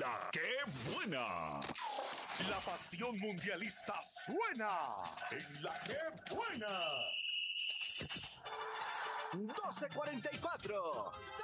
La que buena. La pasión mundialista suena en La que buena. 12:44.